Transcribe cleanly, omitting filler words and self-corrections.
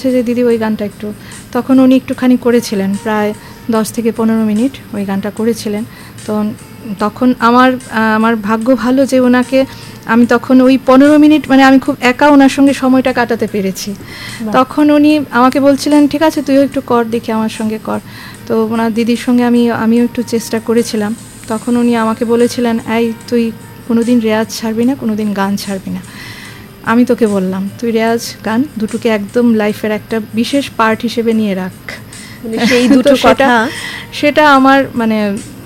হচ্ছে যে দিদি ওই গানটা একটু, তখন উনি একটুখানি করেছিলেন, প্রায় 10 থেকে 15 মিনিট ওই গানটা করেছিলেন। তো তখন আমার ভাগ্য ভালো যে ওনাকে আমি তখন ওই 15 মিনিট মানে আমি খুব একা ওনার সঙ্গে সময়টা কাটাতে পেরেছি। তখন উনি আমাকে বলছিলেন ঠিক আছে তুইও একটু কর, দেখি আমার সঙ্গে কর। তো ওনার দিদির সঙ্গে আমিও একটু চেষ্টা করেছিলাম। তখন উনি আমাকে বলেছিলেন, এই তুই কোনোদিন রেয়াজ ছাড়বি না, কোনোদিন গান ছাড়বি না। আমি তোকে বললাম তুই রেয়াজ গান দুটোকে একদম লাইফের একটা বিশেষ পার্ট হিসেবে নিয়ে রাখ। সেই দুটো কথা সেটা আমার মানে